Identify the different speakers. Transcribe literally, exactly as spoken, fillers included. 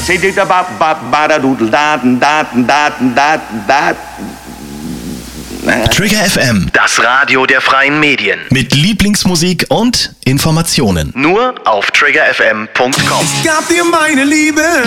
Speaker 1: Say da ba ba ba da doodle daten daten daten daten daten.
Speaker 2: Trigger F M,
Speaker 3: das Radio der freien Medien.
Speaker 2: mit Lieblingsmusik und Informationen.
Speaker 3: Nur auf trigger f m punkt com.
Speaker 4: Ich gab dir meine Liebe.